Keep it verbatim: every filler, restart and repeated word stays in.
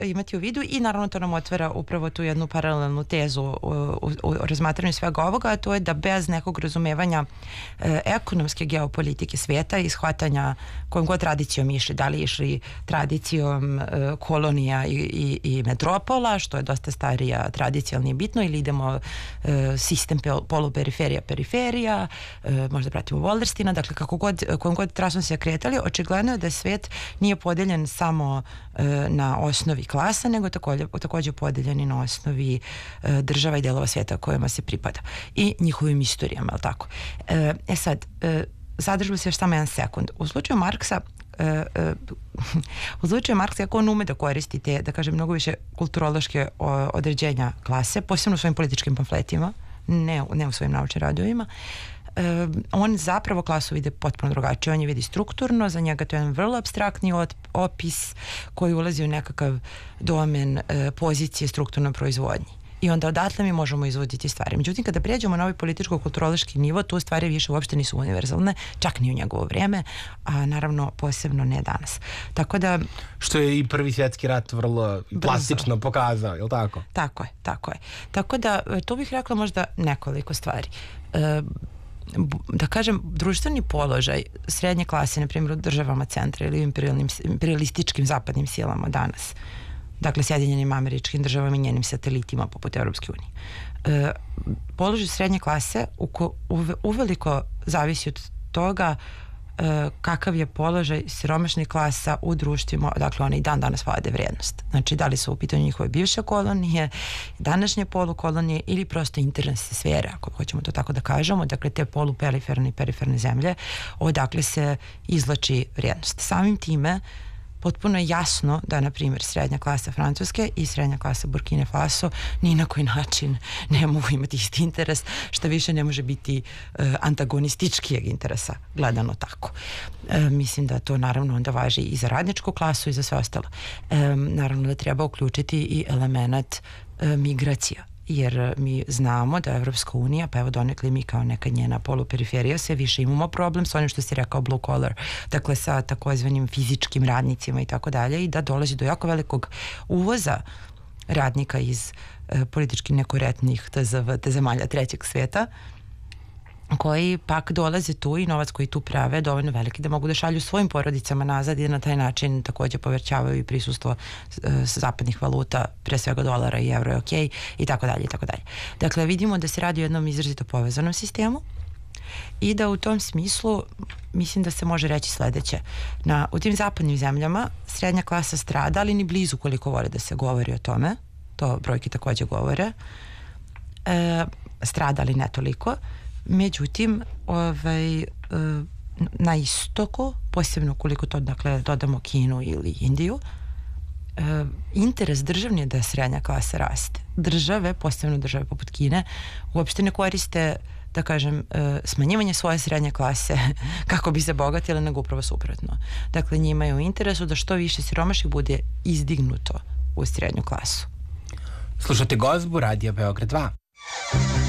imati u vidu i naravno to nam otvara upravo tu jednu paralelnu tezu u, u, u razmatranju svega ovoga, a to je da bez nekog razumevanja e, ekonomske geopolitike sveta i shvatanja kojom god tradicijom išli, da li išli tradicijom e, kolonija i, i, i metropola, što je dosta starija tradicija, ali nije bitno, ili idemo e, sistem poluperiferija, periferija, e, možda pratimo Wallerstina, dakle kako god, kojom god trasom se kretali, očigledno je da svet nije podeljen samo e, na osnovi klasa, nego takođe, takođe podeljen i na osnovi e, država i delova sveta kojima se pripada i njihovim istorijama, je li tako? E, e sad, e, zadržimo se još samo jedan sekund. U slučaju Marksa e, e, u slučaju Marksa, ako on ume da koristi te, da kažem, mnogo više kulturološke o, određenja klase, posebno u svojim političkim pamfletima, ne, ne u svojim naučnim radovima, Uh, on zapravo klasu vide potpuno drugačije. On je vidi strukturno, za njega to je jedan vrlo apstraktni opis koji ulazi u nekakav domen uh, pozicije strukturno proizvodnji. I onda odatle mi možemo izvoditi stvari. Međutim, kada prijeđemo na ovaj političko-kulturološki nivo, tu stvari više uopšte nisu univerzalne, čak ni u njegovo vrijeme, a naravno posebno ne danas. Tako da... Što je i Prvi svjetski rat vrlo plastično pokazao, je li tako? Tako je, tako je. Tako da, tu bih rekla možda nekoliko stvari. Uh, da kažem, društveni položaj srednje klase, na primjer u državama centra ili imperialističkim zapadnim silama danas, dakle Sjedinjenim Američkim Državama i njenim satelitima poput Europske unije. E, položaj srednje klase uko, uve, uveliko zavisi od toga e, kakav je položaj siromašnih klasa u društvima, dakle one i dan danas vlade vrijednost. Znači da li su u pitanju njihove bivše kolonije, današnje polukolonije ili prosto interne sfere, ako hoćemo to tako da kažemo, dakle te polupeliferne i periferne zemlje, odakle se izvlači vrijednost. Samim time potpuno je jasno da, na primjer, srednja klasa Francuske i srednja klasa Burkine Faso ni na koji način ne mogu imati isti interes, što više ne može biti e, antagonističkijeg interesa, gledano tako. E, mislim da to naravno onda važi i za radničku klasu i za sve ostalo. E, naravno da treba uključiti i element e, migracija, jer mi znamo da Evropska unija, pa evo donekle mi kao neka njena poluperiferija, sve više imamo problem sa onim što si rekao blue collar, dakle sa takozvanim fizičkim radnicima i tako dalje, i da dolazi do jako velikog uvoza radnika iz e, politički nekorektnih T Z V, te zemalja trećeg sveta, koji pak dolaze tu i novac koji tu prave dovoljno veliki da mogu da šalju svojim porodicama nazad i na taj način takođe povećavaju i prisustvo e, zapadnih valuta, pre svega dolara i euro je okej, i tako dalje i tako dalje. Dakle, vidimo da se radi o jednom izrazito povezanom sistemu i da u tom smislu mislim da se može reći sledeće. Na, u tim zapadnim zemljama srednja klasa strada, ali ni blizu koliko vole da se govori o tome, to brojke takođe govore, e, strada, ali ne toliko. Međutim, ovaj, na istoku, posebno koliko to, dakle, dodamo Kinu ili Indiju, interes državni je da srednja klasa raste. Države, posebno države poput Kine, uopšte ne koriste, da kažem, smanjivanje svoje srednje klase kako bi se bogatile, nego upravo suprotno. Dakle, njima je u interesu da što više siromašnih bude izdignuto u srednju klasu. Slušate Gozbu, Radija Beograd dva.